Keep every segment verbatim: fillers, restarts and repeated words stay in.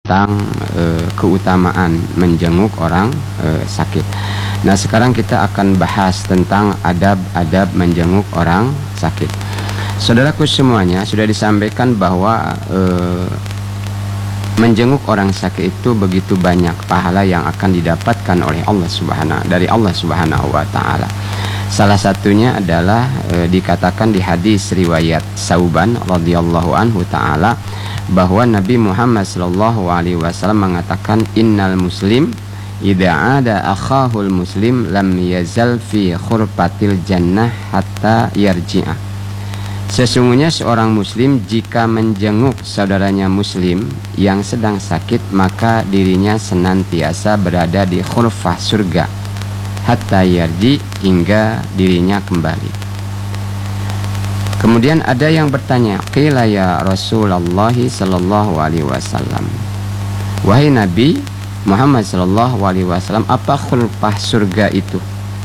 tentang e, keutamaan menjenguk orang e, sakit. Nah, sekarang kita akan bahas tentang adab-adab menjenguk orang sakit. Saudaraku semuanya, sudah disampaikan bahwa e, menjenguk orang sakit itu begitu banyak pahala yang akan didapatkan oleh Allah Subhanahu dari Allah Subhanahu wa taala. Salah satunya adalah e, dikatakan di hadis riwayat Sauban radhiyallahu anhu taala bahwa Nabi Muhammad sallallahu alaihi wasallam mengatakan, innal muslim idza ada akhahul muslim lam yazal fi khurfatil jannah hatta yarji'a. Sesungguhnya seorang muslim jika menjenguk saudaranya muslim yang sedang sakit, maka dirinya senantiasa berada di khurfah surga hatta yarji, hingga dirinya kembali. Kemudian ada yang bertanya, qila ya Rasulullah sallallahu alaihi wasallam, wahai Nabi Muhammad sallallahu alaihi wasallam, apa khurfah surga itu?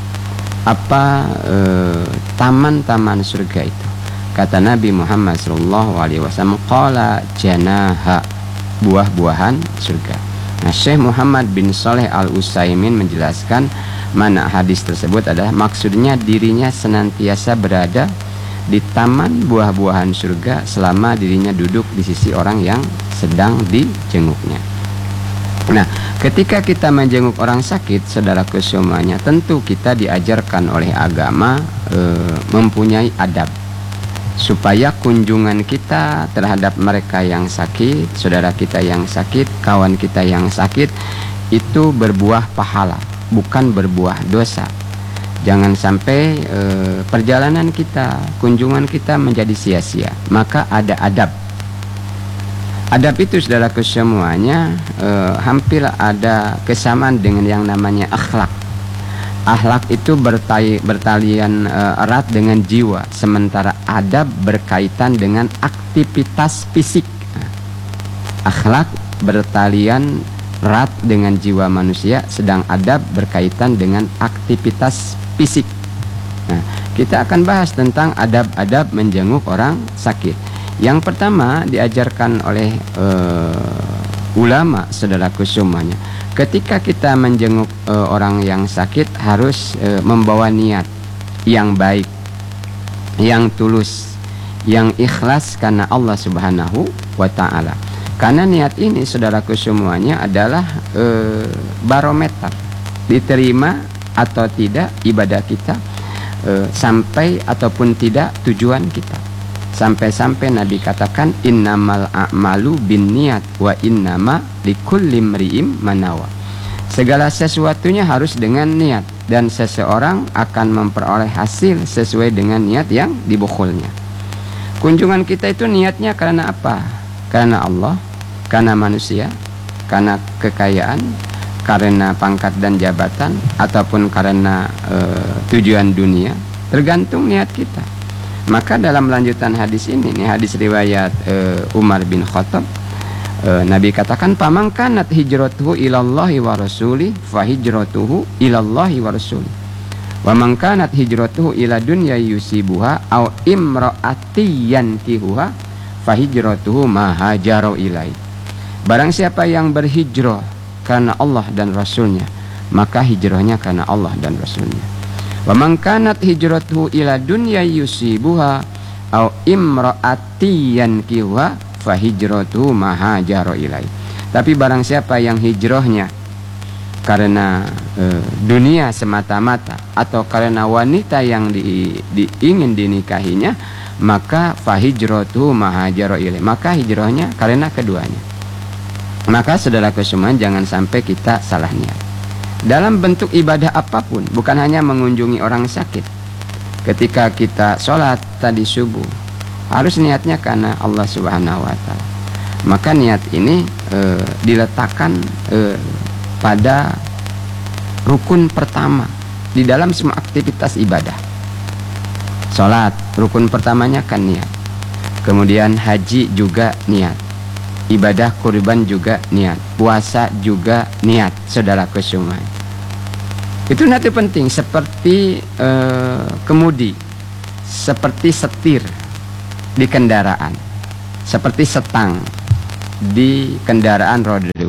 Apa eh, taman-taman surga itu? Kata Nabi Muhammad sallallahu alaihi wasallam, qala janaha, buah-buahan surga. Nah, Syekh Muhammad bin Shalih Al-Utsaimin menjelaskan mana hadis tersebut adalah maksudnya dirinya senantiasa berada di taman buah-buahan surga selama dirinya duduk di sisi orang yang sedang dijenguknya. Nah, ketika kita menjenguk orang sakit, saudaraku semuanya, tentu kita diajarkan oleh agama e, mempunyai adab supaya kunjungan kita terhadap mereka yang sakit, saudara kita yang sakit, kawan kita yang sakit, itu berbuah pahala, bukan berbuah dosa. Jangan sampai e, perjalanan kita, kunjungan kita menjadi sia-sia. Maka ada adab. Adab itu, saudaraku semuanya, e, hampir ada kesamaan dengan yang namanya akhlak. Akhlak itu bertali, bertalian e, erat dengan jiwa, sementara adab berkaitan dengan aktivitas fisik. Akhlak bertalian erat dengan jiwa manusia, sedang adab berkaitan dengan aktivitas fisik. Nah, kita akan bahas tentang adab-adab menjenguk orang sakit. Yang pertama diajarkan oleh uh, ulama, saudaraku semuanya, ketika kita menjenguk uh, orang yang sakit harus uh, membawa niat yang baik, yang tulus, yang ikhlas karena Allah Subhanahu wa taala. Karena niat ini, saudaraku semuanya, adalah e, barometer diterima atau tidak ibadah kita, e, sampai ataupun tidak tujuan kita. Sampai-sampai Nabi katakan, innamal a'malu binniyat wa innama likulli imri'in manawa. Segala sesuatunya harus dengan niat, dan seseorang akan memperoleh hasil sesuai dengan niat yang dibukulnya. Kunjungan kita itu niatnya karena apa? Karena Allah, karena manusia, karena kekayaan, karena pangkat dan jabatan, ataupun karena e, tujuan dunia, tergantung niat kita. Maka dalam lanjutan hadis ini, ini hadis riwayat e, Umar bin Khattab, e, Nabi katakan, "Faman kanat hijratuhu ilallahi wa rasuli, fa hijratuhu ilallahi wa rasuli. Wa man kanat hijratuhu ila dunya yusibuha aw imraati yankihuha, fa hijratuhu ma hajara ilai." Barang siapa yang berhijrah karena Allah dan Rasulnya, maka hijrahnya karena Allah dan Rasulnya. Wa man kanat hijratuhu ila dunya yusibuha aw imraati yankihuha, fa hijratuhu ma hajara ilai. Tapi barang siapa yang hijrahnya karena e, dunia semata-mata atau karena wanita yang di, di, ingin dinikahinya, maka fa hijratuhu ma hajara ilai. Maka hijrahnya karena keduanya. Maka saudaraku semua, jangan sampai kita salah niat dalam bentuk ibadah apapun, bukan hanya mengunjungi orang sakit. Ketika kita sholat tadi subuh, harus niatnya karena Allah Subhanahu wa taala. Maka niat ini e, diletakkan e, pada rukun pertama di dalam semua aktivitas ibadah. Sholat, rukun pertamanya kan niat. Kemudian haji juga niat. Ibadah kurban juga niat, puasa juga niat, saudaraku semua. Itu nanti penting, seperti eh, kemudi, seperti setir di kendaraan, seperti setang di kendaraan roda dua.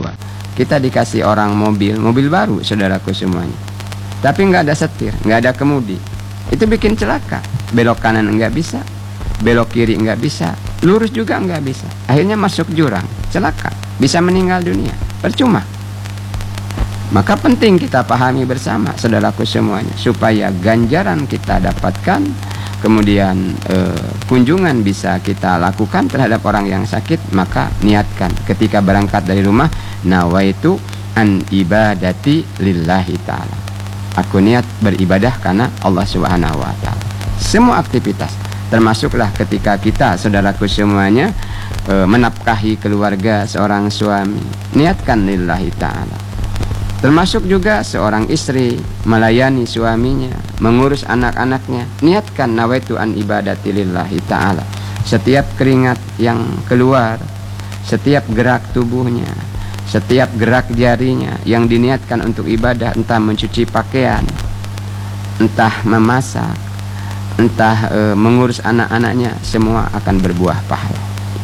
Kita dikasih orang mobil, mobil baru saudaraku semuanya, tapi nggak ada setir, nggak ada kemudi. Itu bikin celaka. Belok kanan nggak bisa, belok kiri nggak bisa, lurus juga nggak bisa. Akhirnya masuk jurang, celaka, bisa meninggal dunia, percuma. Maka penting kita pahami bersama saudaraku semuanya, supaya ganjaran kita dapatkan, kemudian eh, kunjungan bisa kita lakukan terhadap orang yang sakit. Maka niatkan ketika berangkat dari rumah, nawaitu an ibadati lillahi ta'ala, aku niat beribadah karena Allah subhanahu wa ta'ala. Semua aktivitas, termasuklah ketika kita saudaraku semuanya e, menafkahi keluarga seorang suami, niatkan lillahi ta'ala. Termasuk juga seorang istri melayani suaminya, mengurus anak-anaknya, niatkan nawaitu an ibadati lillahi ta'ala. Setiap keringat yang keluar, setiap gerak tubuhnya, setiap gerak jarinya yang diniatkan untuk ibadah, entah mencuci pakaian, entah memasak, entah e, mengurus anak-anaknya, semua akan berbuah pahala.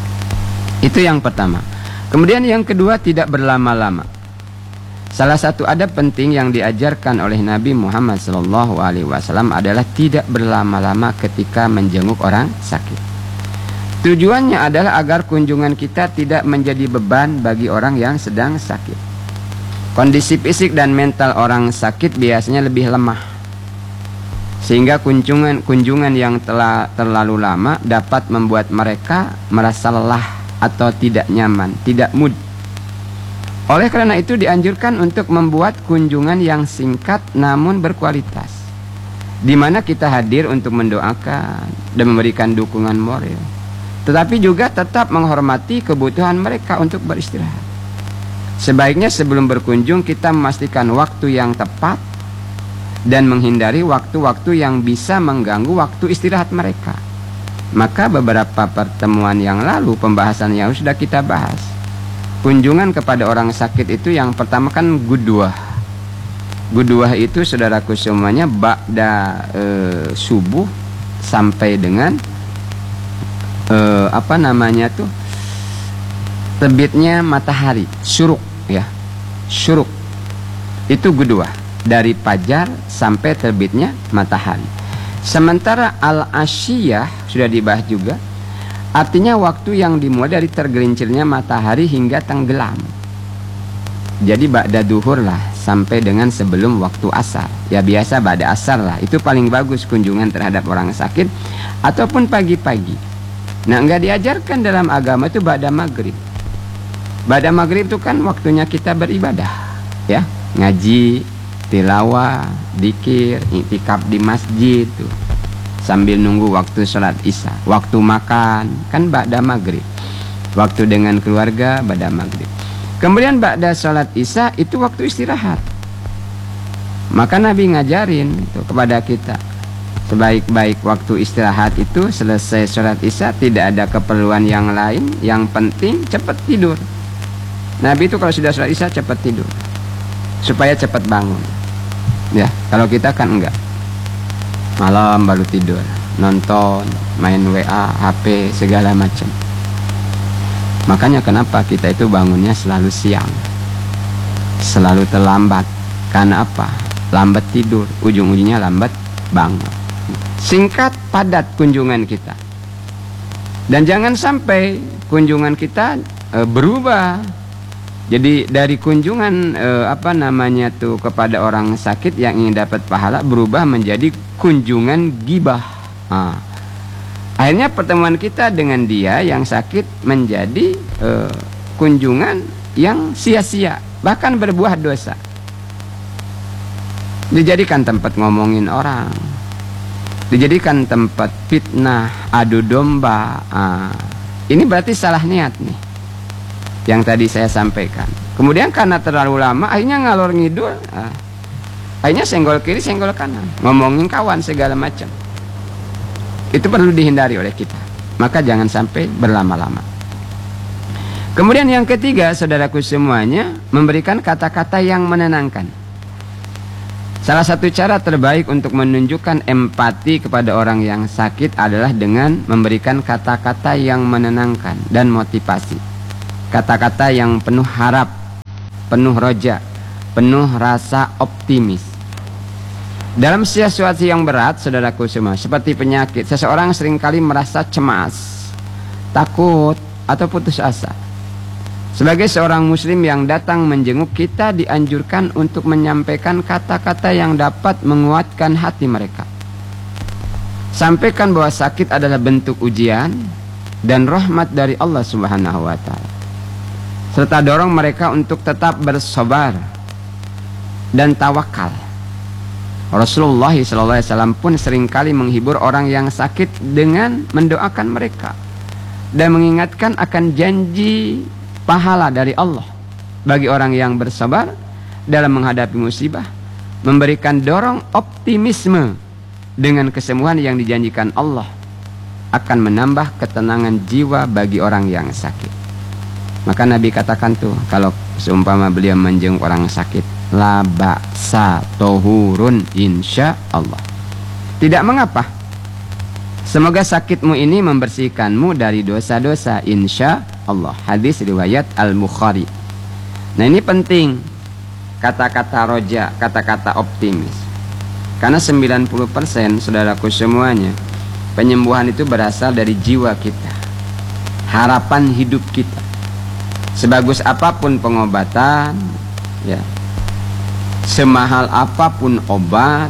Itu yang pertama. Kemudian yang kedua, tidak berlama-lama. Salah satu adab penting yang diajarkan oleh Nabi Muhammad shallallahu alaihi wasallam adalah tidak berlama-lama ketika menjenguk orang sakit. Tujuannya adalah agar kunjungan kita tidak menjadi beban bagi orang yang sedang sakit. Kondisi fisik dan mental orang sakit biasanya lebih lemah, sehingga kunjungan kunjungan yang telah terlalu lama dapat membuat mereka merasa lelah atau tidak nyaman, tidak mood. Oleh karena itu dianjurkan untuk membuat kunjungan yang singkat namun berkualitas, di mana kita hadir untuk mendoakan dan memberikan dukungan moral, tetapi juga tetap menghormati kebutuhan mereka untuk beristirahat. Sebaiknya sebelum berkunjung kita memastikan waktu yang tepat dan menghindari waktu-waktu yang bisa mengganggu waktu istirahat mereka. Maka beberapa pertemuan yang lalu pembahasan yang sudah kita bahas, kunjungan kepada orang sakit itu yang pertama kan guduah. Guduah itu saudaraku semuanya ba'da e, subuh sampai dengan e, apa namanya tuh terbitnya matahari, syuruk ya. Syuruk itu guduah, dari fajar sampai terbitnya matahari. Sementara al-asyiyah sudah dibahas juga, artinya waktu yang dimulai dari tergelincirnya matahari hingga tenggelam. Jadi ba'da duhur lah sampai dengan sebelum waktu asar. Ya biasa ba'da asar lah, itu paling bagus kunjungan terhadap orang sakit. Ataupun pagi-pagi. Nah enggak diajarkan dalam agama itu ba'da maghrib. Ba'da maghrib itu kan waktunya kita beribadah, ya, ngaji, tilawah, dzikir, iktikaf di masjid tuh, sambil nunggu waktu sholat isya. Waktu makan kan ba'da maghrib, waktu dengan keluarga ba'da maghrib. Kemudian ba'da sholat isya itu waktu istirahat. Maka Nabi ngajarin itu kepada kita, sebaik-baik waktu istirahat itu selesai sholat isya, tidak ada keperluan yang lain, yang penting cepat tidur. Nabi itu kalau sudah sholat isya cepat tidur supaya cepat bangun, ya. Kalau kita kan enggak, malam baru tidur, nonton, main W A, H P, segala macam. Makanya kenapa kita itu bangunnya selalu siang, selalu terlambat. Karena apa? Lambat tidur, ujung-ujungnya lambat bangun. Singkat, padat kunjungan kita. Dan jangan sampai kunjungan kita e, berubah. Jadi dari kunjungan e, apa namanya tuh kepada orang sakit yang ingin dapat pahala berubah menjadi kunjungan gibah. Nah, akhirnya pertemuan kita dengan dia yang sakit menjadi e, kunjungan yang sia-sia, bahkan berbuah dosa. Dijadikan tempat ngomongin orang, dijadikan tempat fitnah, adu domba. Nah, ini berarti salah niat nih yang tadi saya sampaikan. Kemudian karena terlalu lama akhirnya ngalor ngidul, ah, akhirnya senggol kiri senggol kanan, ngomongin kawan segala macam. Itu perlu dihindari oleh kita. Maka jangan sampai berlama-lama. Kemudian yang ketiga, saudaraku semuanya, memberikan kata-kata yang menenangkan. Salah satu cara terbaik untuk menunjukkan empati kepada orang yang sakit adalah dengan memberikan kata-kata yang menenangkan dan motivasi. Kata-kata yang penuh harap, penuh roja, penuh rasa optimis. Dalam situasi yang berat, saudaraku semua, seperti penyakit, seseorang seringkali merasa cemas, takut, atau putus asa. Sebagai seorang muslim yang datang menjenguk, kita dianjurkan untuk menyampaikan kata-kata yang dapat menguatkan hati mereka. Sampaikan bahwa sakit adalah bentuk ujian dan rahmat dari Allah Subhanahu wa Ta'ala, serta dorong mereka untuk tetap bersabar dan tawakal. Rasulullah shallallahu alaihi wasallam pun seringkali menghibur orang yang sakit dengan mendoakan mereka dan mengingatkan akan janji pahala dari Allah bagi orang yang bersabar dalam menghadapi musibah, memberikan dorong optimisme dengan kesembuhan yang dijanjikan Allah akan menambah ketenangan jiwa bagi orang yang sakit. Maka Nabi katakan tuh, kalau seumpama beliau menjenguk orang sakit, la ba'sa tohurun insya Allah. Tidak mengapa. Semoga sakitmu ini membersihkanmu dari dosa-dosa insya Allah. Hadis riwayat Al-Bukhari. Nah, ini penting, kata-kata roja, kata-kata optimis. Karena sembilan puluh persen saudaraku semuanya, penyembuhan itu berasal dari jiwa kita, harapan hidup kita. Sebagus apapun pengobatan, ya, semahal apapun obat,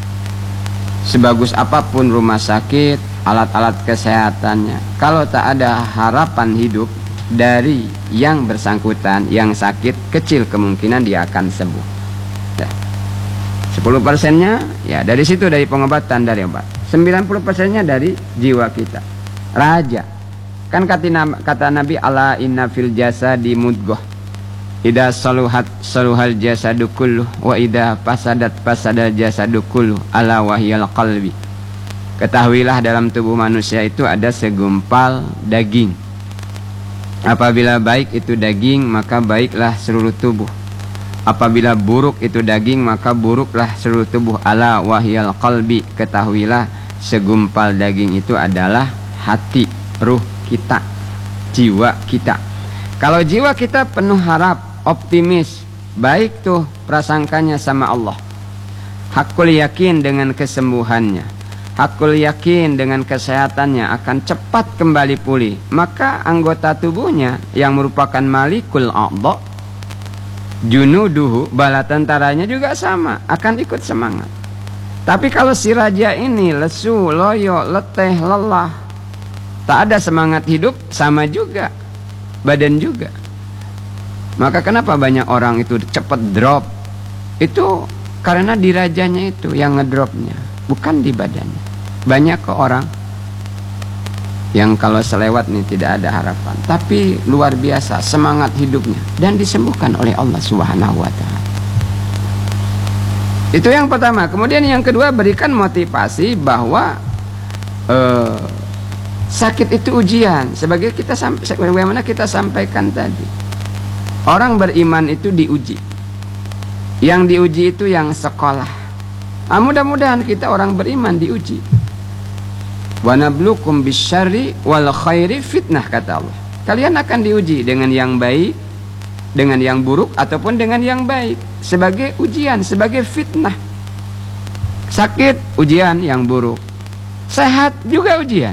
sebagus apapun rumah sakit, alat-alat kesehatannya, kalau tak ada harapan hidup dari yang bersangkutan, yang sakit, kecil kemungkinan dia akan sembuh. Ya. sepuluh persennya ya dari situ, dari pengobatan, dari obat. sembilan puluh persennya dari jiwa kita. Raja. Kan kata, kata Nabi, ala inna fil jasadi mudghah. Ida saluhat saluhal jasadu kulluh wa ida fasadat fasadal jasadu kulluh ala wahyal qalbi. Ketahuilah dalam tubuh manusia itu ada segumpal daging. Apabila baik itu daging, maka baiklah seluruh tubuh. Apabila buruk itu daging, maka buruklah seluruh tubuh. Ala wahyal qalbi. Ketahuilah segumpal daging itu adalah hati, ruh kita, jiwa kita. Kalau jiwa kita penuh harap, optimis, baik tuh prasangkanya sama Allah, hakul yakin dengan kesembuhannya, hakul yakin dengan kesehatannya akan cepat kembali pulih, maka anggota tubuhnya yang merupakan malikul a'dha, junuduhu, bala tentaranya juga sama, akan ikut semangat. Tapi kalau si raja ini lesu, loyo, leteh, lelah, tak ada semangat hidup, sama juga badan juga. Maka kenapa banyak orang itu cepat drop? Itu karena di rajanya itu yang ngedropnya, bukan di badannya. Banyak ke orang yang kalau selewat nih tidak ada harapan, tapi luar biasa semangat hidupnya dan disembuhkan oleh Allah Subhanahu wa Ta'ala. Itu yang pertama. Kemudian yang kedua, berikan motivasi bahwa eh, sakit itu ujian. Sebagai kita bagaimana kita sampaikan tadi, orang beriman itu diuji. Yang diuji itu yang sekolah. Nah, mudah-mudahan kita orang beriman diuji. Wa nabluukum bisyarri wal khairi fitnah, kata Allah. Kalian akan diuji dengan yang baik, dengan yang buruk, ataupun dengan yang baik, sebagai ujian, sebagai fitnah. Sakit ujian yang buruk, sehat juga ujian.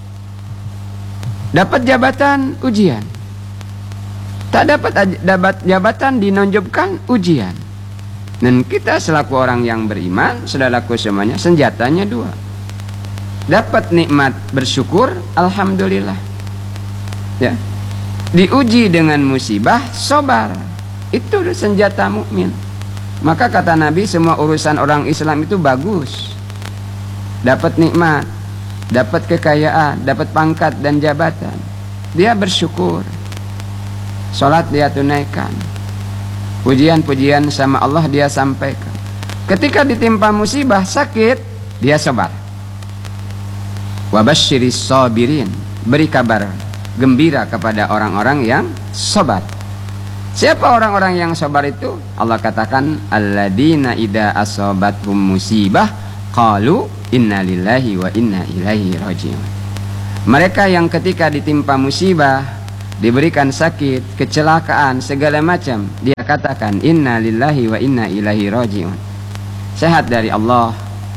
Dapat jabatan ujian, tak dapat dapat jabatan dinonjobkan ujian. Dan kita selaku orang yang beriman, saudaraku semuanya, senjatanya dua. Dapat nikmat bersyukur, alhamdulillah. Ya. Diuji dengan musibah, sabar. Itu senjata mukmin. Maka kata Nabi, semua urusan orang Islam itu bagus. Dapat nikmat, dapat kekayaan, dapat pangkat dan jabatan, dia bersyukur, sholat dia tunaikan, pujian-pujian sama Allah dia sampaikan. Ketika ditimpa musibah, sakit, dia sabar. Wabasyiris sabirin, beri kabar gembira kepada orang-orang yang sabar. Siapa orang-orang yang sabar itu? Allah katakan, alladzina idza asabathum musibah qalu inna lillahi wa inna ilaihi raji'un. Mereka yang ketika ditimpa musibah, diberikan sakit, kecelakaan, segala macam, dia katakan inna lillahi wa inna ilaihi raji'un. Sehat dari Allah,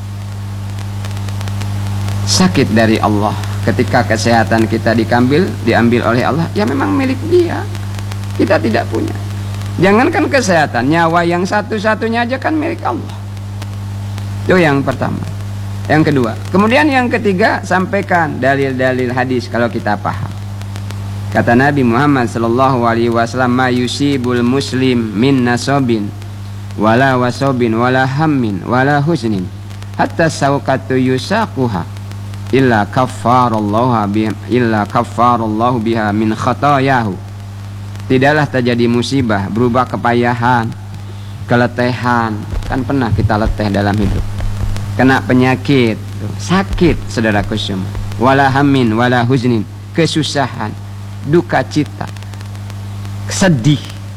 sakit dari Allah. Ketika kesehatan kita diambil, diambil oleh Allah, ya memang milik Dia. Kita tidak punya. Jangankan kesehatan, nyawa yang satu-satunya aja kan milik Allah. Itu yang pertama. Yang kedua, kemudian yang ketiga, sampaikan dalil-dalil hadis kalau kita paham. Kata Nabi Muhammad sallallahu alaihi wasallam, "Ma yusibul muslim min nasabin wala wasabin wala hammin wala husnin hatta sawqatu yusaquha illa kaffarallahu biha illa kaffarallahu biha min khatayahu." Tidaklah terjadi musibah berupa kepayahan, keletihan, kan pernah kita letih dalam hidup. Kena penyakit, sakit saudaraku semua. Wala hammin wala huznin, kesusahan, duka cita, sedih.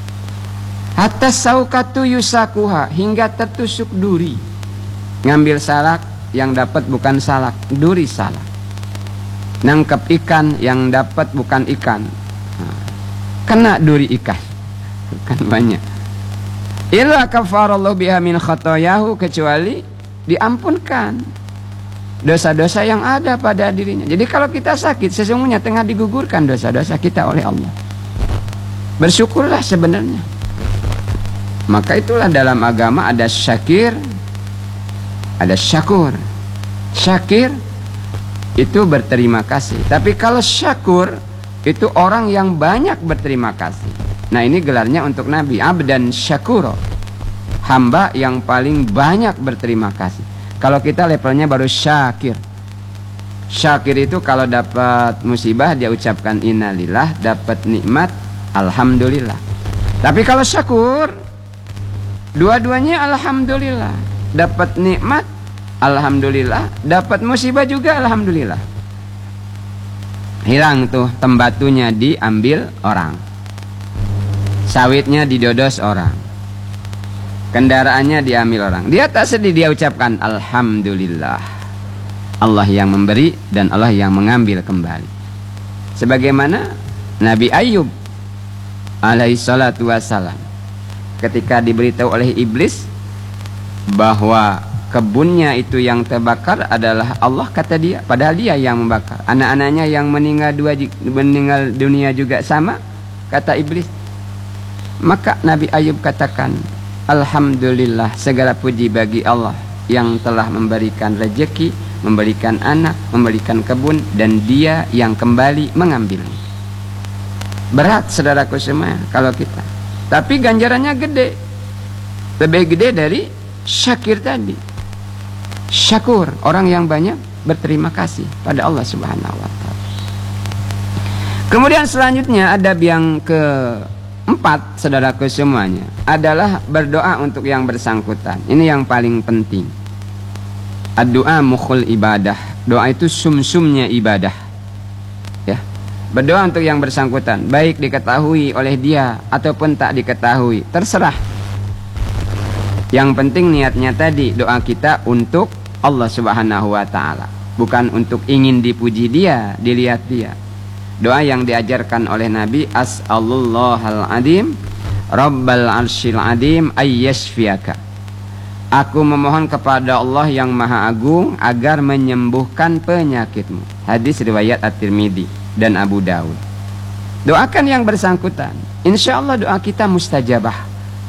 Hatta saukatu yusakuha, hingga tertusuk duri. Ngambil salak yang dapat bukan salak, duri salak. Nangkep ikan yang dapat bukan ikan, kena duri ikan. Kan banyak. Illa kafarallahu biha min khatayahu, kecuali diampunkan dosa-dosa yang ada pada dirinya. Jadi kalau kita sakit, sesungguhnya tengah digugurkan dosa-dosa kita oleh Allah. Bersyukurlah sebenarnya. Maka itulah dalam agama ada syakir, ada syakur. Syakir itu berterima kasih. Tapi kalau syakur itu orang yang banyak berterima kasih. Nah, ini gelarnya untuk Nabi, abdan syakuro, hamba yang paling banyak berterima kasih. Kalau kita levelnya baru syakir. Syakir itu kalau dapat musibah dia ucapkan innalillah, dapat nikmat alhamdulillah. Tapi kalau syakur, dua-duanya alhamdulillah. Dapat nikmat alhamdulillah, dapat musibah juga alhamdulillah. Hilang tuh tembatunya diambil orang, sawitnya didodos orang, kendaraannya diambil orang. Dia tak sedih, dia ucapkan alhamdulillah. Allah yang memberi dan Allah yang mengambil kembali. Sebagaimana Nabi Ayub alaihi salatu wassalam, ketika diberitahu oleh iblis bahwa kebunnya itu yang terbakar adalah Allah, kata dia, padahal dia yang membakar. Anak-anaknya yang meninggal dua meninggal dunia juga sama, kata iblis. Maka Nabi Ayub katakan, alhamdulillah, segala puji bagi Allah yang telah memberikan rezeki, memberikan anak, memberikan kebun, dan dia yang kembali mengambilnya. Berat saudaraku semua kalau kita, tapi ganjarannya gede, lebih gede dari syakir tadi. Syakur, orang yang banyak berterima kasih pada Allah Subhanahu wa taala. Kemudian selanjutnya adab yang keempat saudaraku semuanya adalah berdoa untuk yang bersangkutan. Ini yang paling penting. Ad-du'a mukhul ibadah. Doa itu sumsumnya ibadah. Ya. Berdoa untuk yang bersangkutan, baik diketahui oleh dia ataupun tak diketahui, terserah. Yang penting niatnya tadi, doa kita untuk Allah Subhanahu wa taala, bukan untuk ingin dipuji dia, dilihat dia. Doa yang diajarkan oleh Nabi, as'alullahal adim rabbal arsyil adim ayyashfiyaka. Aku memohon kepada Allah yang maha agung agar menyembuhkan penyakitmu. Hadis riwayat At-Tirmidzi dan Abu Daud. Doakan yang bersangkutan, insya Allah doa kita mustajabah.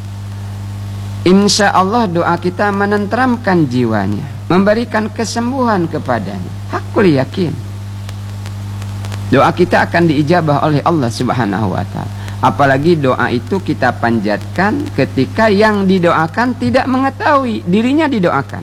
Insya Allah doa kita menenteramkan jiwanya, memberikan kesembuhan kepadanya. Hakul yakin, doa kita akan diijabah oleh Allah Subhanahu wa taala. Apalagi doa itu kita panjatkan ketika yang didoakan tidak mengetahui dirinya didoakan.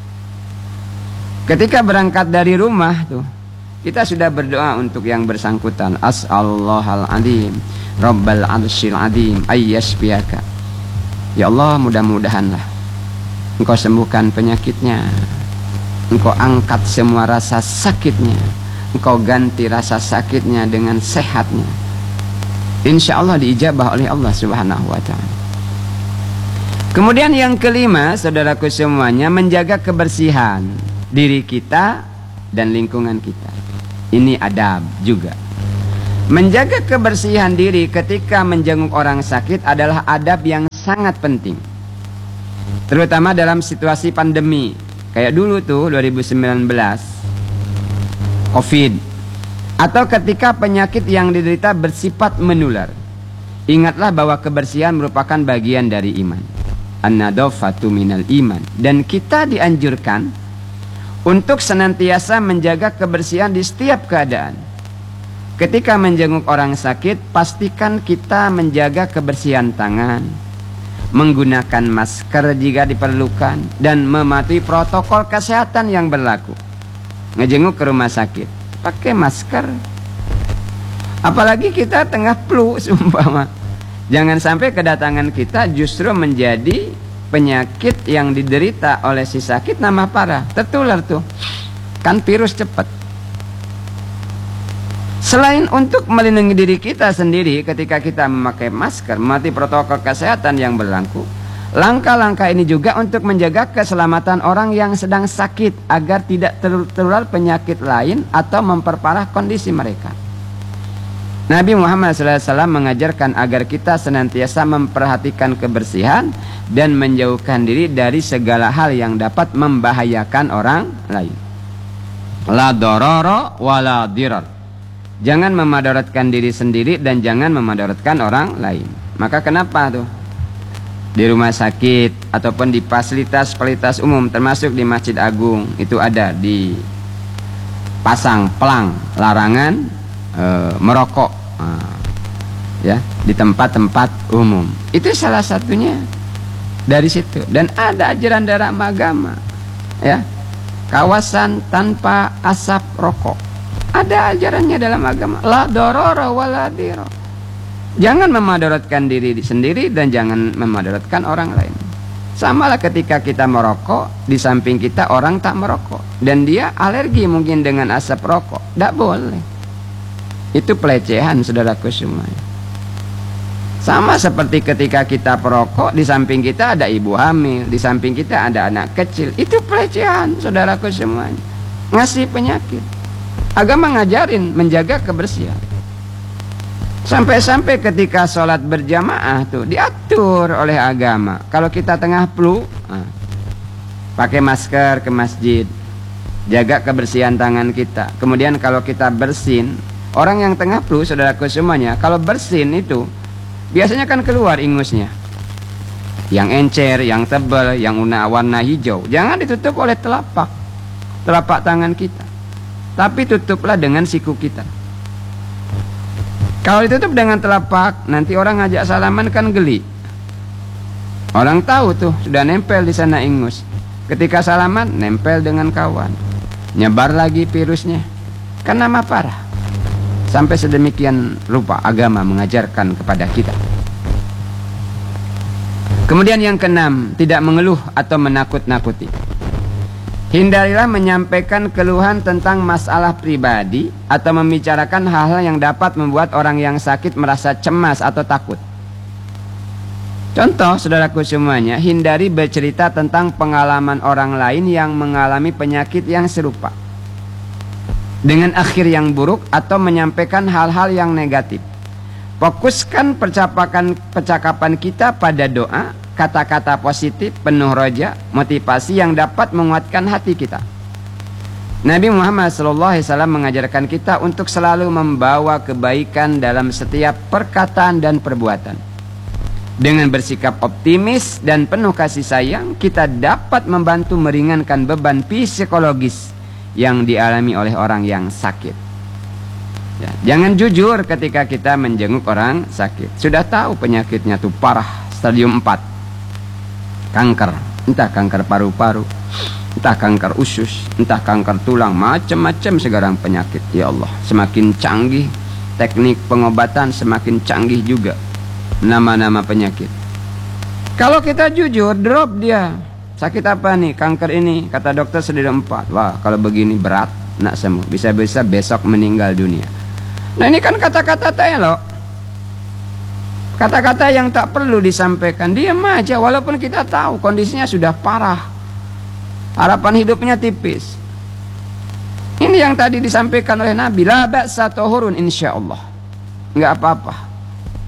Ketika berangkat dari rumah tuh, kita sudah berdoa untuk yang bersangkutan, as'alullahal adim rabbal arsyil adim ayyashfiyaka. Ya Allah, mudah-mudahanlah Engkau sembuhkan penyakitnya, Engkau angkat semua rasa sakitnya, Engkau ganti rasa sakitnya dengan sehatnya. Insya Allah diijabah oleh Allah Subhanahu wa ta'ala. Kemudian yang kelima saudaraku semuanya, menjaga kebersihan diri kita dan lingkungan kita. Ini adab juga. Menjaga kebersihan diri ketika menjenguk orang sakit adalah adab yang sangat penting. Terutama dalam situasi pandemi. Kayak dulu tuh dua ribu sembilan belas Covid. Atau ketika penyakit yang diderita bersifat menular. Ingatlah bahwa kebersihan merupakan bagian dari iman. An-nadhafatu minal iman. Dan kita dianjurkan untuk senantiasa menjaga kebersihan di setiap keadaan. Ketika menjenguk orang sakit, pastikan kita menjaga kebersihan tangan, menggunakan masker jika diperlukan, dan mematuhi protokol kesehatan yang berlaku. Ngejenguk ke rumah sakit, pakai masker. Apalagi kita tengah flu, sumpama. Jangan sampai kedatangan kita justru menjadi penyakit yang diderita oleh si sakit nambah parah, tertular tuh. Kan virus cepat. Selain untuk melindungi diri kita sendiri ketika kita memakai masker, mematuhi protokol kesehatan yang berlaku, langkah-langkah ini juga untuk menjaga keselamatan orang yang sedang sakit agar tidak tertular penyakit lain atau memperparah kondisi mereka. Nabi Muhammad shallallahu alaihi wasallam mengajarkan agar kita senantiasa memperhatikan kebersihan dan menjauhkan diri dari segala hal yang dapat membahayakan orang lain. La darara wa la dirar. Jangan memadaratkan diri sendiri dan jangan memadaratkan orang lain. Maka kenapa tuh? Di rumah sakit ataupun di fasilitas-fasilitas umum termasuk di Masjid Agung itu ada di pasang pelang larangan e, merokok e, ya di tempat-tempat umum. Itu salah satunya dari situ. Dan ada ajaran dalam agama ya, kawasan tanpa asap rokok. Ada ajarannya dalam agama. La darara wa la dirar. Jangan memadaratkan diri sendiri dan jangan memadaratkan orang lain. Samalah ketika kita merokok, di samping kita orang tak merokok dan dia alergi mungkin dengan asap rokok, tidak boleh. Itu pelecehan, saudaraku semuanya. Sama seperti ketika kita perokok, di samping kita ada ibu hamil, di samping kita ada anak kecil. Itu pelecehan, saudaraku semuanya. Ngasih penyakit. Agama ngajarin menjaga kebersihan. Sampai-sampai ketika sholat berjamaah tuh diatur oleh agama. Kalau kita tengah flu, nah, pakai masker ke masjid, jaga kebersihan tangan kita. Kemudian kalau kita bersin, orang yang tengah flu, saudaraku semuanya, kalau bersin itu biasanya kan keluar ingusnya, yang encer, yang tebal, yang warna hijau. Jangan ditutup oleh telapak telapak tangan kita, tapi tutuplah dengan siku kita. Kalau ditutup dengan telapak, nanti orang ngajak salaman kan geli. Orang tahu tuh sudah nempel di sana ingus. Ketika salaman nempel dengan kawan, nyebar lagi virusnya. Kan nama parah. Sampai sedemikian rupa agama mengajarkan kepada kita. Kemudian yang keenam, tidak mengeluh atau menakut-nakuti. Hindarilah menyampaikan keluhan tentang masalah pribadi atau membicarakan hal-hal yang dapat membuat orang yang sakit merasa cemas atau takut. Contoh, saudaraku semuanya, hindari bercerita tentang pengalaman orang lain yang mengalami penyakit yang serupa dengan akhir yang buruk atau menyampaikan hal-hal yang negatif. Fokuskan percakapan percakapan kita pada doa, kata-kata positif, penuh roja, motivasi yang dapat menguatkan hati kita. Nabi Muhammad shallallahu alaihi wasallam mengajarkan kita untuk selalu membawa kebaikan dalam setiap perkataan dan perbuatan. Dengan bersikap optimis dan penuh kasih sayang, kita dapat membantu meringankan beban psikologis yang dialami oleh orang yang sakit. Ya, jangan jujur ketika kita menjenguk orang sakit. Sudah tahu penyakitnya tuh parah, stadium empat. Kanker, entah kanker paru-paru, entah kanker usus, entah kanker tulang, macam-macam sekarang penyakit. Ya Allah, semakin canggih teknik pengobatan, semakin canggih juga nama-nama penyakit. Kalau kita jujur, drop dia. Sakit apa nih? Kanker ini, kata dokter stadium empat. Wah, kalau begini berat, nak sembuh. Bisa-bisa besok meninggal dunia. Nah, ini kan kata-kata telok. Kata-kata yang tak perlu disampaikan. Diam aja walaupun kita tahu kondisinya sudah parah. Harapan hidupnya tipis. Ini yang tadi disampaikan oleh Nabi. La ba'sa tahurun insyaallah. Enggak apa-apa.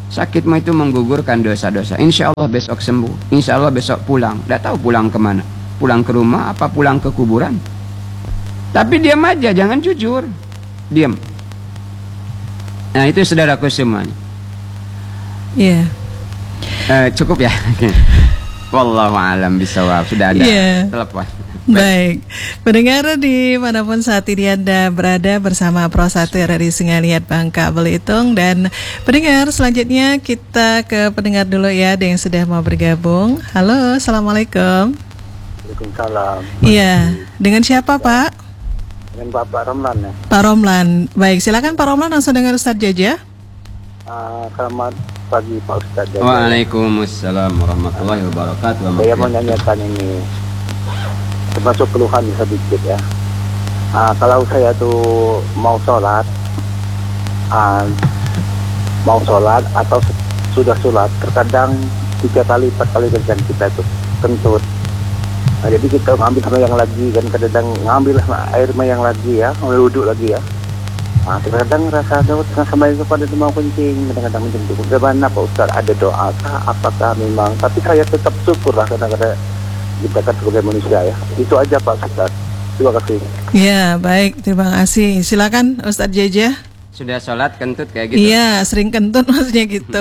Sakitmu itu menggugurkan dosa-dosa. Insya Allah besok sembuh. Insya Allah besok pulang. Tidak tahu pulang kemana. Pulang ke rumah apa pulang ke kuburan. Tapi diam aja, jangan jujur. Diam. Nah itu saudaraku semuanya. Iya. Yeah. Uh, cukup ya. Wallahu a'lam bishawab. Sudah ada yeah. telepon. Baik, pendengar dimanapun saat ini Anda berada bersama Pro satu R R I Sengaliat Bangka Belitung. Dan pendengar selanjutnya kita ke pendengar dulu ya, ada yang sudah mau bergabung. Halo, Assalamualaikum. Waalaikumsalam. Iya, dengan siapa Pak? Dengan Bapak Romlan ya. Pak Romlan, baik silakan Pak Romlan, langsung dengan Ustadz Jaja. Uh, selamat pagi Pak Ustadz Jaja. Waalaikumsalam warahmatullahi wabarakatuh. Saya mau nanyakan ini, termasuk keluhan sedikit ya. Uh, kalau saya tuh mau sholat, uh, mau sholat atau sudah sholat, terkadang tiga kali, empat kali kerjaan kita tuh kentut. Nah, jadi kita ngambil sama yang lagi, kan kadang ngambil air sama yang lagi ya, ngambil wudhu lagi ya. Nah, terkadang rasa daud sama itu pada mau kencing, kadang-kadang kencing. Bagaimana Pak Ustaz, ada doa kah? Apakah memang? Tapi saya tetap syukur lah kadang-kadang kita kan sebagai manusia ya. Itu aja Pak Ustaz. Terima kasih. Ya baik, terima kasih. Silakan Ustadz Jaja. Sudah sholat kentut kayak gitu? Iya, sering kentut maksudnya gitu.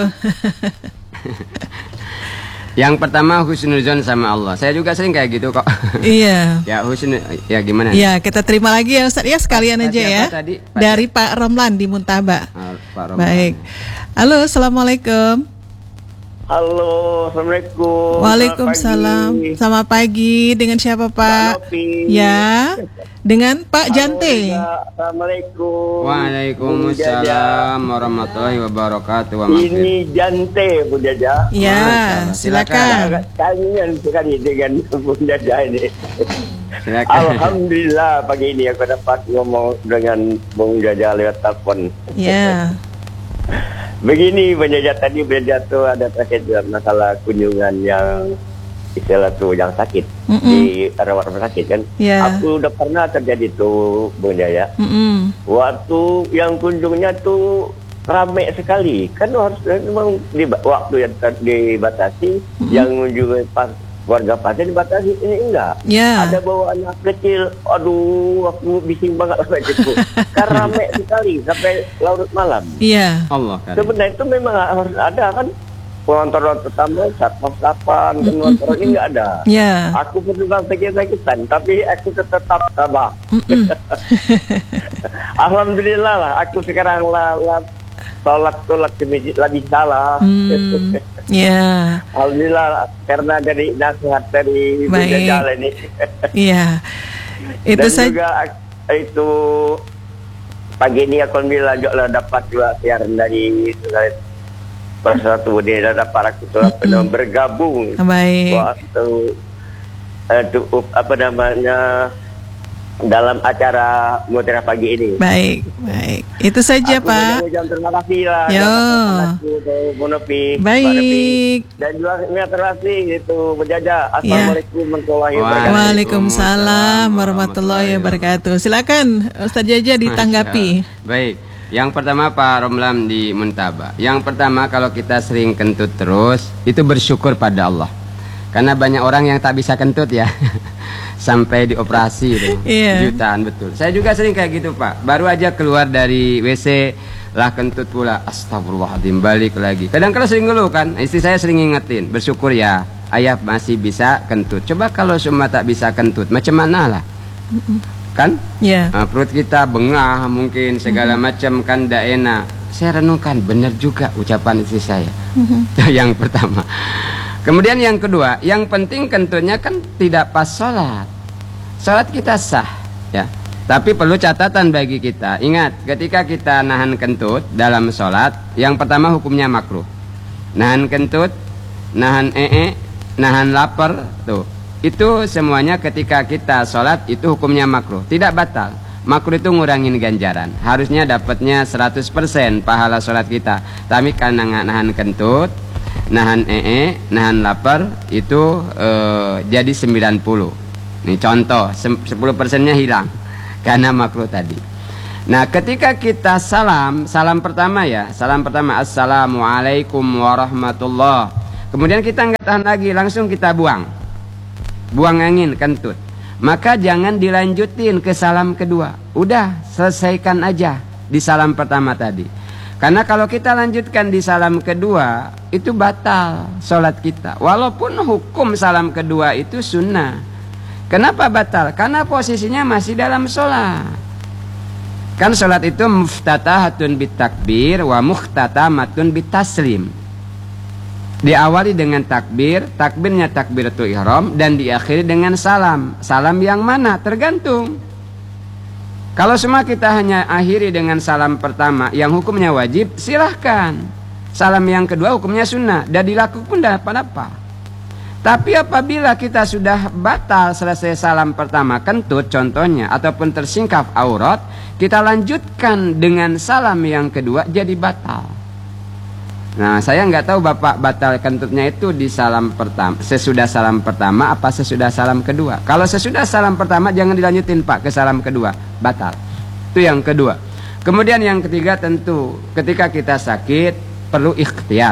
Yang pertama husnuzon sama Allah. Saya juga sering kayak gitu kok. Iya. Ya husnul, ya gimana? Iya, kita terima lagi ya Ustaz ya, sekalian aja ya. Tadi? Pak Dari Pak Romlan di Muntaba. Oh, Pak Romlan. Baik. Halo, Assalamualaikum. Halo, Assalamualaikum. Waalaikumsalam. Selamat pagi. Selamat pagi. Dengan siapa Pak? Ya. Dengan Pak Jante. Assalamualaikum. Waalaikumsalam warahmatullahi wabarakatuh. Ini Jante Bu Jaja. Ya, silakan. Kangen sekali dengan Bu Jaja ini. Silakan. Alhamdulillah pagi ini aku dapat ngomong dengan Bung Jaja lewat telepon. Ya. Begini Bu Jaja, tadi Bu Jaja tuh ada terkait dengan masalah kunjungan yang istilah tuh yang sakit mm -mm. di rawat rumah sakit kan. Yeah. Aku udah pernah terjadi tuh Bung Jaya. Mm -mm. Waktu yang kunjungnya tuh ramai sekali. Kan harus memang di waktu yang dibatasi, mm -mm. yang kunjungan pas warga pasien dibatasi, ini enggak. Yeah. Ada bawa anak kecil. Aduh, aku bising banget sampai itu. Kan ramai sekali sampai larut malam. Iya. Yeah. Allah kan. Sebenarnya itu memang harus ada kan. Pengontrol pertama satpam delapan, pengontrol ini nggak ada. Yeah. Aku petugas sakit-sakitan, tapi aku tetap tabah. Alhamdulillah lah, aku sekarang lah, lah sholat sholat ke masjid lebih salah. Mm. Yeah. Alhamdulillah karena dari nasihat dari Bu Jajal ini. Iya. Itu Dan saya... juga itu pagi ini alhamdulillah juga dapat juga siaran dari persatu dia dapat aku telah pernah bergabung. Baik. Waktu uh, apa namanya dalam acara Mutiara Pagi ini. Baik, baik. Itu saja aku Pak. Terima kasih lah. Yo. Baik. Dan juga terima kasih itu menjaga. Assalamualaikum warahmatullahi wabarakatuh. Waalaikumsalam warahmatullahi wabarakatuh. Silakan Ustaz Jaja ditanggapi. Baik. Yang pertama Pak Romlan di Muntaba. Yang pertama kalau kita sering kentut terus, itu bersyukur pada Allah. Karena banyak orang yang tak bisa kentut ya. Sampai dioperasi itu. Yeah. Jutaan betul. Saya juga sering kayak gitu Pak. Baru aja keluar dari W C lah kentut pula. Astagfirullahaladzim, balik lagi. Kadang-kadang sering ngeluh kan. Istri saya sering ngingetin, bersyukur ya, ayah masih bisa kentut. Coba kalau semua tak bisa kentut, macam mana lah? Kan? Yeah. Nah, perut kita bengah mungkin segala mm-hmm. macam kan tidak enak. Saya renungkan benar juga ucapan istri saya. Mm-hmm. Yang pertama. Kemudian yang kedua, yang penting kentutnya kan tidak pas sholat. Sholat kita sah, ya. Tapi perlu catatan bagi kita. Ingat, ketika kita nahan kentut dalam sholat, yang pertama hukumnya makruh. Nahan kentut, nahan ee, nahan lapar, tuh. Itu semuanya ketika kita sholat itu hukumnya makruh, tidak batal. Makruh itu ngurangin ganjaran. Harusnya dapatnya seratus persen pahala sholat kita. Tapi karena nggak nahan kentut, nahan ee, nahan lapar, itu eh, jadi sembilan puluh. Ini contoh, sepuluh persennya hilang karena makruh tadi. Nah, ketika kita salam, salam pertama ya, salam pertama assalamualaikum warahmatullah. Kemudian kita nggak tahan lagi, langsung kita buang, buang angin, kentut. Maka jangan dilanjutin ke salam kedua. Udah, selesaikan aja di salam pertama tadi. Karena kalau kita lanjutkan di salam kedua, itu batal sholat kita. Walaupun hukum salam kedua itu sunnah. Kenapa batal? Karena posisinya masih dalam sholat. Kan sholat itu muftatahatun bitakbir wa muhtatamatun bitaslim. Diawali dengan takbir, takbirnya takbiratul ihram, dan diakhiri dengan salam. Salam yang mana? Tergantung. Kalau semua kita hanya akhiri dengan salam pertama yang hukumnya wajib, silahkan. Salam yang kedua hukumnya sunnah, dan dilakukan pun tidak apa-apa. Tapi apabila kita sudah batal selesai salam pertama kentut contohnya, ataupun tersingkap aurat, kita lanjutkan dengan salam yang kedua, jadi batal. Nah, saya nggak tahu Bapak batal kentutnya itu di salam pertama, sesudah salam pertama apa sesudah salam kedua. Kalau sesudah salam pertama jangan dilanjutin Pak ke salam kedua, batal. Itu yang kedua. Kemudian yang ketiga tentu ketika kita sakit perlu ikhtiar.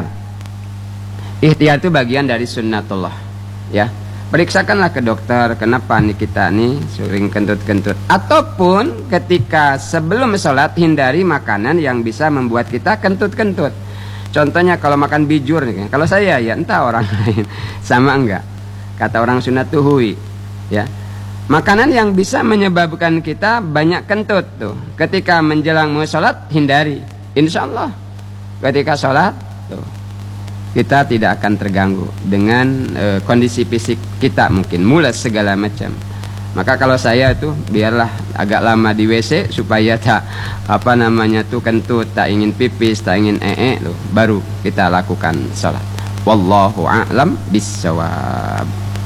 Ikhtiar itu bagian dari sunnatullah, ya. Periksakanlah ke dokter kenapa nih kita nih sering kentut-kentut. Ataupun ketika sebelum sholat hindari makanan yang bisa membuat kita kentut-kentut. Contohnya kalau makan bijur nih, kalau saya ya entah orang lain sama enggak. Kata orang sunat tuh hui, ya. Makanan yang bisa menyebabkan kita banyak kentut tuh. Ketika menjelang mau sholat hindari. Insya Allah ketika sholat tuh kita tidak akan terganggu dengan e, kondisi fisik kita mungkin mules segala macam. Maka kalau saya itu biarlah agak lama di W C supaya tak apa namanya tuh kentut, tak ingin pipis, tak ingin ee loh, baru kita lakukan sholat. Wallahu a'lam bissawab.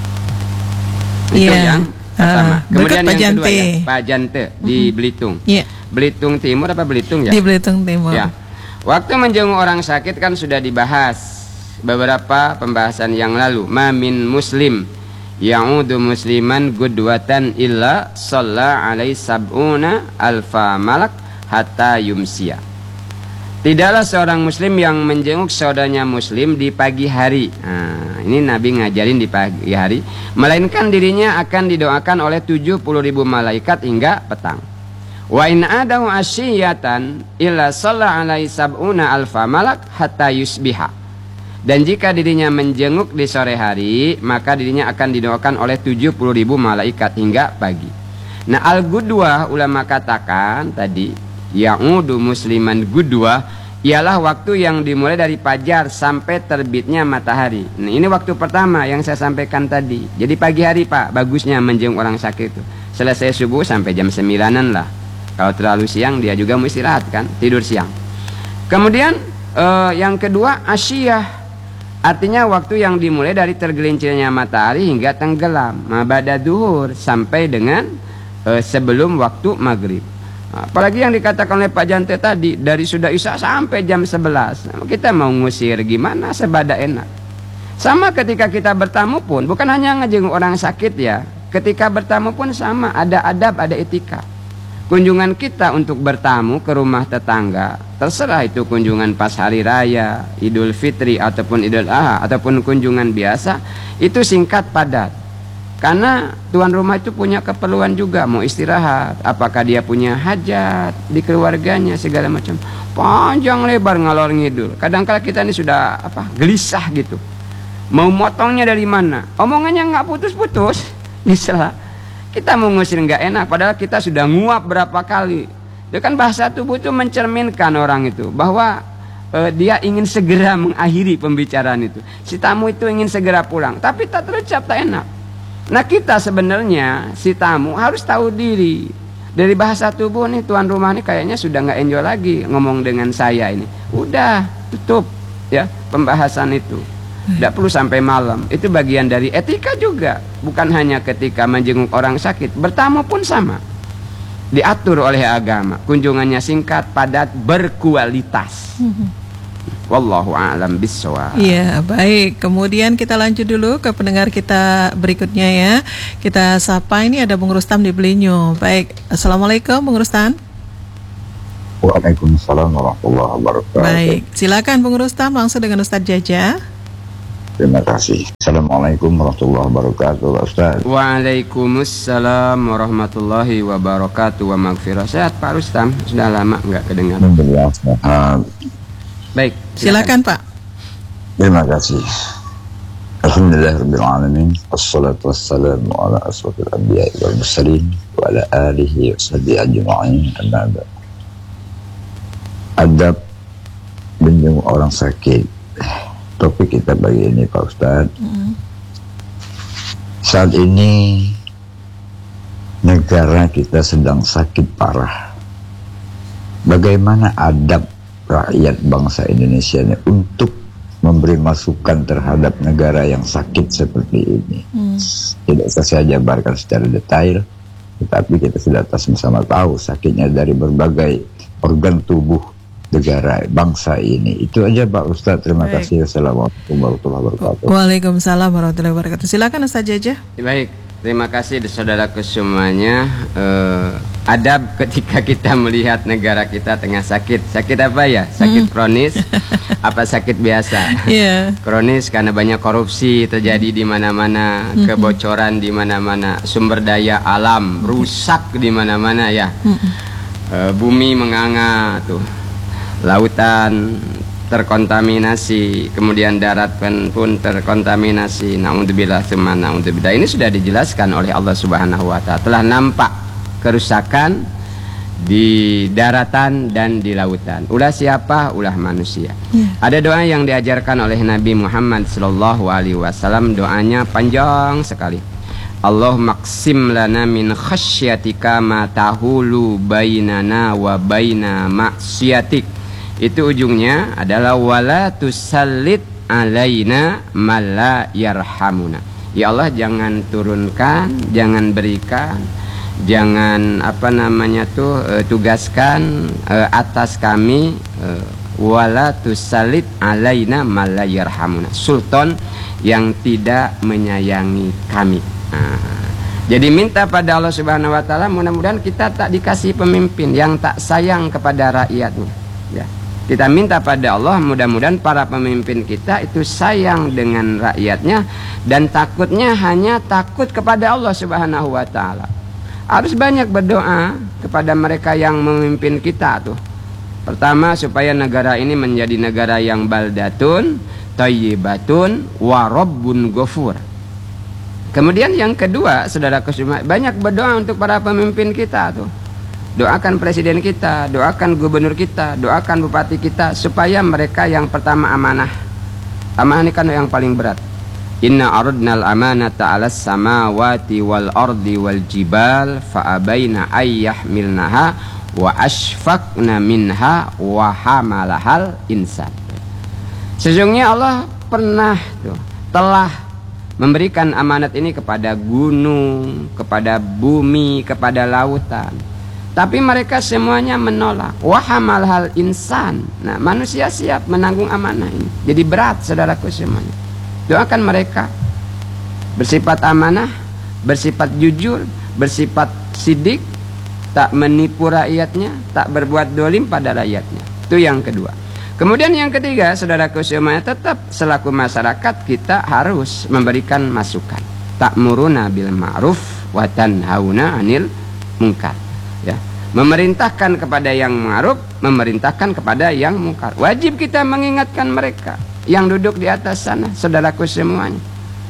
Itu yeah. yang pertama. Uh, Kemudian yang Jante. kedua ya, Pak Jante di mm-hmm. Belitung. Yeah. Belitung Timur apa Belitung ya? Di Belitung Timur. Ya. Waktu menjenguk orang sakit kan sudah dibahas beberapa pembahasan yang lalu. Ma min muslim ya'udu musliman gudwatan illa shalla alaihi sab'una alfa malak hatta yumsiya. Tidaklah seorang muslim yang menjenguk saudaranya muslim di pagi hari. Nah, ini Nabi ngajarin di pagi hari, melainkan dirinya akan didoakan oleh tujuh puluh ribu malaikat hingga petang. Wa in adahu asyiyatan illa shalla alaihi sab'una alfa malak hatta yusbiha. Dan jika dirinya menjenguk di sore hari, maka dirinya akan didoakan oleh tujuh puluh ribu malaikat hingga pagi. Nah, al-gudwah ulama katakan tadi, ya'udu musliman gudwah, ialah waktu yang dimulai dari fajar sampai terbitnya matahari. Nah, ini waktu pertama yang saya sampaikan tadi. Jadi pagi hari Pak, bagusnya menjenguk orang sakit itu. Selesai subuh sampai jam sembilanan lah. Kalau terlalu siang dia juga mau istirahat kan, tidur siang. Kemudian eh, yang kedua asyiyah. Artinya waktu yang dimulai dari tergelincirnya matahari hingga tenggelam, mabada duhur sampai dengan e, sebelum waktu maghrib. Apalagi yang dikatakan oleh Pak Jante tadi, dari sudah isya sampai jam sebelas. Kita mau ngusir gimana sebada enak. Sama ketika kita bertamu pun, bukan hanya ngejenguk orang sakit ya. Ketika bertamu pun sama, ada adab, ada etika. Kunjungan kita untuk bertamu ke rumah tetangga, terserah itu kunjungan pas hari raya, Idul Fitri ataupun Idul Adha ataupun kunjungan biasa, itu singkat padat. Karena tuan rumah itu punya keperluan juga, mau istirahat, apakah dia punya hajat di keluarganya segala macam. Panjang lebar ngalor ngidul. Kadang-kala kita ini sudah apa? Gelisah gitu. Mau motongnya dari mana? Omongannya nggak putus-putus. Misalnya kita mau ngusir nggak enak, padahal kita sudah nguap berapa kali. Itu kan bahasa tubuh itu mencerminkan orang itu bahwa e, dia ingin segera mengakhiri pembicaraan itu. Si tamu itu ingin segera pulang, tapi tak terucap, tak enak. Nah kita sebenarnya si tamu harus tahu diri. Dari bahasa tubuh nih tuan rumah nih kayaknya sudah nggak enjoy lagi ngomong dengan saya ini. Udah tutup ya pembahasan itu. Tidak perlu sampai malam. Itu bagian dari etika juga. Bukan hanya ketika menjenguk orang sakit, bertamu pun sama. Diatur oleh agama. Kunjungannya singkat, padat, berkualitas. Wallahu a'lam bissawab. Iya, baik. Kemudian kita lanjut dulu ke pendengar kita berikutnya ya. Kita sapa, ini ada Bung Rustam di Belinyu. Baik, assalamualaikum Bung Rustam. Waalaikumsalam warahmatullahi wabarakatuh. Baik, silakan Bung Rustam langsung dengan Ustadz Jaja. Terima kasih. Assalamualaikum warahmatullahi wabarakatuh, Pak Ustaz. Waalaikumsalam warahmatullahi wabarakatuh wa maghfirah. Sehat Pak Rustam? Sudah lama nggak kedengar. Alhamdulillah sehat. Baik, Silakan Pak. Terima kasih. Alhamdulillahirabbil alamin. Wassalatu wassalamu ala asrofil anbiya'i wal mursalin wa ala alihi wa sahbihi ajma'in. Amma ba'd. Adab menjenguk orang sakit. Topik kita pagi ini Pak Ustaz. Mm. Saat ini negara kita sedang sakit parah. Bagaimana adab rakyat bangsa Indonesia ini untuk memberi masukan terhadap negara yang sakit seperti ini? Mm. Tidak usah saya jabarkan secara detail, tetapi kita sudah sama-sama tahu sakitnya dari berbagai organ tubuh negara bangsa ini. Itu aja Pak Ustadz. Terima Baik. kasih. Assalamualaikum warahmatullahi wabarakatuh. Waalaikumsalam warahmatullahi wabarakatuh. Silakan Ustadz Jaja. Baik, terima kasih saudaraku semuanya. uh, Adab ketika kita melihat negara kita tengah sakit. Sakit apa ya? Sakit hmm. kronis apa sakit biasa? Yeah. Kronis karena banyak korupsi terjadi di mana-mana, hmm. kebocoran di mana-mana, sumber daya alam rusak di mana-mana ya. Hmm. uh, Bumi menganga tuh, lautan terkontaminasi, kemudian darat pun terkontaminasi. Naudzubillah tsumma naudzubillah. Ini sudah dijelaskan oleh Allah Subhanahu wa taala. Telah nampak kerusakan di daratan dan di lautan. Ulah siapa? Ulah manusia. Yeah. Ada doa yang diajarkan oleh Nabi Muhammad sallallahu alaihi wasallam, doanya panjang sekali. Allahumma qsim lana min khasyatika ma tahulu bainana wa baina maksiatik. Itu ujungnya adalah wala tusallit alaina malla yarhamuna. Ya Allah, jangan turunkan, jangan berikan, jangan apa namanya tuh uh, tugaskan uh, atas kami uh, wala tusallit alaina malla yarhamuna, sultan yang tidak menyayangi kami. Nah, jadi minta pada Allah Subhanahu wa taala, mudah-mudahan kita tak dikasih pemimpin yang tak sayang kepada rakyatnya. Ya. Kita minta pada Allah, mudah-mudahan para pemimpin kita itu sayang dengan rakyatnya dan takutnya hanya takut kepada Allah Subhanahu wa taala. Harus banyak berdoa kepada mereka yang memimpin kita tuh. Pertama, supaya negara ini menjadi negara yang baldatun thayyibatun wa rabbun ghafur. Kemudian yang kedua, saudaraku semua, banyak berdoa untuk para pemimpin kita tuh. Doakan presiden kita, doakan gubernur kita, doakan bupati kita, supaya mereka yang pertama amanah. Amanah ini kan yang paling berat. Inna aradnal amanata 'alas samawati wal ardi wal jibal fa abaina ayyahmilnaha wa ashfaqna minha wa hamalahal insan. Sesungguhnya Allah pernah tuh, telah memberikan amanat ini kepada gunung, kepada bumi, kepada lautan. Tapi mereka semuanya menolak. Wahamal hal insan. Nah, manusia siap menanggung amanah ini. Jadi berat, saudaraku semuanya. Doakan mereka bersifat amanah, bersifat jujur, bersifat sidik, tak menipu rakyatnya, tak berbuat dolim pada rakyatnya. Itu yang kedua. Kemudian yang ketiga, saudaraku semuanya, tetap selaku masyarakat kita harus memberikan masukan. Ta'muruna bil ma'ruf wa tanhauna 'anil munkar. Ya, memerintahkan kepada yang ma'ruf, memerintahkan kepada yang mungkar. Wajib kita mengingatkan mereka yang duduk di atas sana, saudaraku semuanya.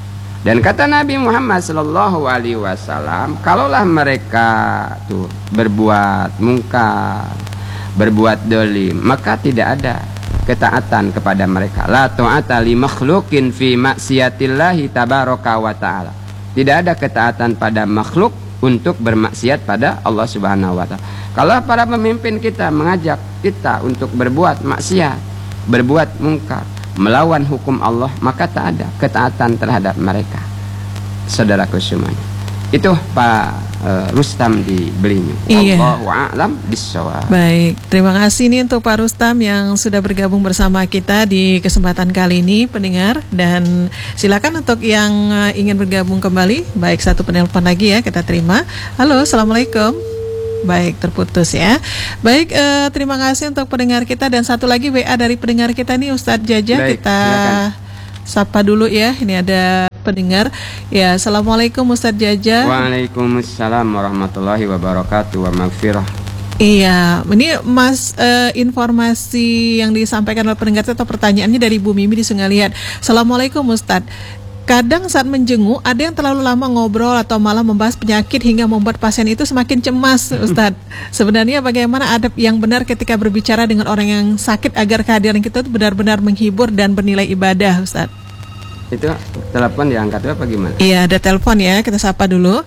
Dan kata Nabi Muhammad sallallahu alaihi wasallam, kalaulah mereka tuh berbuat mungkar, berbuat dolim, maka tidak ada ketaatan kepada mereka. La ta'ata li makhluqin fi maksiatillahi tabaraka wa ta'ala. Tidak ada ketaatan pada makhluk untuk bermaksiat pada Allah Subhanahu wa taala. Kalau para pemimpin kita mengajak kita untuk berbuat maksiat, berbuat mungkar, melawan hukum Allah, maka tak ada ketaatan terhadap mereka. Saudaraku semuanya. Itu Pak uh, Rustam di Belinyu. Iya. Wallahu a'lam bissawab. Baik, terima kasih nih untuk Pak Rustam yang sudah bergabung bersama kita di kesempatan kali ini, pendengar. Dan silakan untuk yang uh, ingin bergabung kembali, baik satu penelpon lagi ya kita terima. Halo, assalamualaikum. baik, terputus ya. Baik, eh, terima kasih untuk pendengar kita. Dan satu lagi W A dari pendengar kita nih Ustadz Jaja. Baik, Kita silakan. sapa dulu ya. Ini ada pendengar. Ya, Assalamualaikum Ustadz Jaja. Waalaikumsalam warahmatullahi wabarakatuh wa maghfirah. Iya, ini Mas, eh, informasi yang disampaikan oleh pendengar atau pertanyaannya dari Bu Mimi di Sungai Liat. Assalamualaikum Ustadz. Kadang saat menjenguk ada yang terlalu lama ngobrol atau malah membahas penyakit hingga membuat pasien itu semakin cemas, Ustadz. Sebenarnya bagaimana adab yang benar ketika berbicara dengan orang yang sakit agar kehadiran kita itu benar-benar menghibur dan bernilai ibadah, Ustadz? Itu telepon diangkat apa gimana? Iya, ada telepon ya, kita sapa dulu.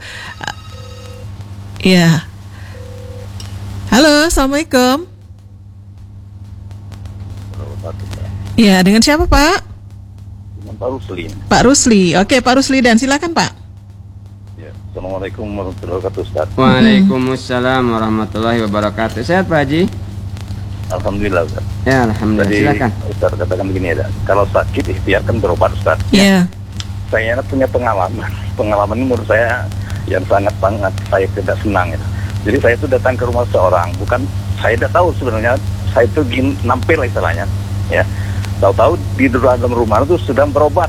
Iya. Halo, Assalamualaikum. Iya, dengan siapa Pak? Dengan Pak Rusli. Pak Rusli. Oke, Pak Rusli, dan silakan Pak. Ya. Assalamualaikum warahmatullahi wabarakatuh, Ustaz. Waalaikumsalam warahmatullahi wabarakatuh. Sehat Pak Haji? Alhamdulillah, Ustaz. Ya, alhamdulillah. Jadi, Silakan. Ustaz katakan begini ya, kalau sakit ikhtiarkan berobat, Ustaz. Iya. Saya punya pengalaman. Pengalaman ini menurut saya yang sangat-sangat saya tidak senang ya. Jadi saya itu datang ke rumah seorang, bukan saya tidak tahu sebenarnya, saya itu gin, nampil istilahnya, ya. Tahu-tahu di dalam rumah itu sedang berobat,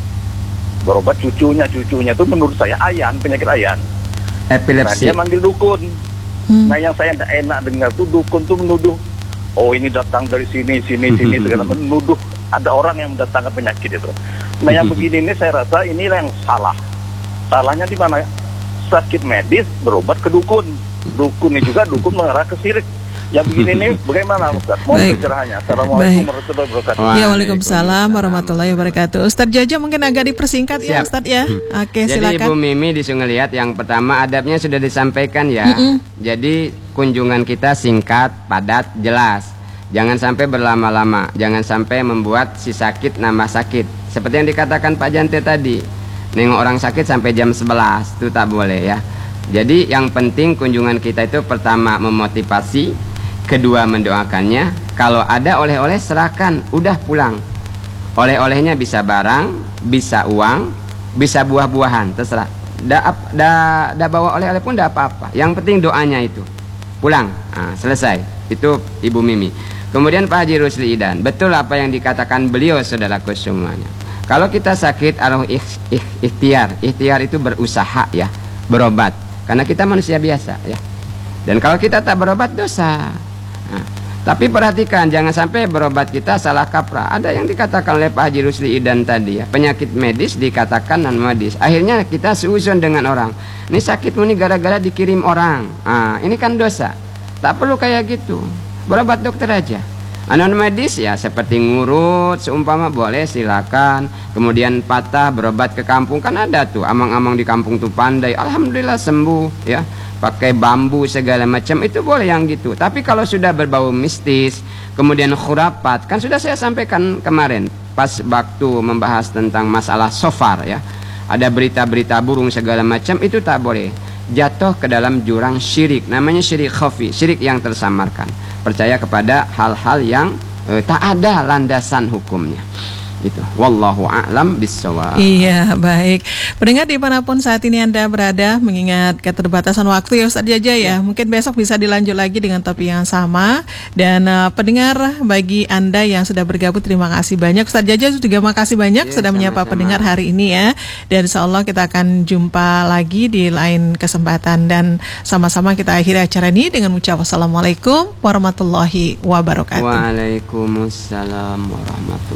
berobat cucunya, cucunya itu menurut saya ayan, penyakit ayan. Nah Epilepsi. dia manggil dukun. Hmm. Nah yang saya tidak enak dengar tuh dukun tuh menuduh, oh ini datang dari sini, sini, sini, segala menuduh ada orang yang mendatangkan penyakit itu. Nah yang begini ini saya rasa inilah yang salah. Salahnya di mana? Sakit medis berobat ke dukun. Dukun ini juga dukun mengarah ke syirik. Yang begini ini bagaimana Ustaz? Mohon Baik. pencerahannya. Assalamualaikum Baik. warahmatullahi wabarakatuh. Ya, Waalaikumsalam warahmatullahi wabarakatuh. Ustadz Jaja mungkin agak dipersingkat ya Siap. Ustadz ya. Oke, Jadi Ibu silakan. Mimi di Sungai Liat, yang pertama adabnya sudah disampaikan ya. Mm-mm. Jadi kunjungan kita singkat, padat, jelas. Jangan sampai berlama-lama. Jangan sampai membuat si sakit nambah sakit. Seperti yang dikatakan Pak Jante tadi, nengok orang sakit sampai jam sebelas, itu tak boleh ya. Jadi yang penting kunjungan kita itu pertama memotivasi, kedua mendoakannya. Kalau ada oleh-oleh serahkan, udah pulang. Oleh-olehnya bisa barang, bisa uang, bisa buah-buahan, terserah. Da, da, da bawa oleh-oleh pun tidak apa-apa. Yang penting doanya itu. Pulang, nah, selesai. Itu Ibu Mimi. Kemudian Pak Haji Rusli Idan, betul apa yang dikatakan beliau saudaraku semuanya. Kalau kita sakit, harus ikh, ikh, ikhtiar. Ikhtiar itu berusaha ya, berobat. Karena kita manusia biasa ya. Dan kalau kita tak berobat dosa. Nah, tapi perhatikan jangan sampai berobat kita salah kaprah. Ada yang dikatakan oleh Pak Haji Rusli Idan tadi ya, penyakit medis dikatakan non medis. Akhirnya kita seuzon dengan orang. Ini sakitmu ini gara-gara dikirim orang. Nah, ini kan dosa. Tak perlu kayak gitu. Berobat dokter aja. Non medis ya seperti ngurut seumpama boleh silakan. Kemudian patah berobat ke kampung, kan ada tuh amang-amang di kampung tuh pandai, alhamdulillah sembuh ya. Pakai bambu segala macam itu boleh yang gitu. Tapi kalau sudah berbau mistis, kemudian khurafat, kan sudah saya sampaikan kemarin pas waktu membahas tentang masalah sofar ya. Ada berita-berita burung segala macam, itu tak boleh. Jatuh ke dalam jurang syirik, namanya syirik khafi, syirik yang tersamarkan. Percaya kepada hal-hal yang eh, tak ada landasan hukumnya. Itu. Wallahu a'lam bissawab. Iya, baik. Pendengar dimanapun saat ini Anda berada, mengingat keterbatasan waktu ya Ustadz Jaja ya, mungkin besok bisa dilanjut lagi dengan topik yang sama. Dan uh, pendengar, bagi Anda yang sudah bergabung, terima kasih banyak. Ustadz Jaja juga makasih banyak Ya, sudah menyapa sama-sama. pendengar hari ini ya. Dan insya Allah kita akan jumpa lagi di lain kesempatan. Dan sama-sama kita akhiri acara ini dengan mengucap wassalamualaikum warahmatullahi wabarakatuh. Waalaikumsalam warahmatullahi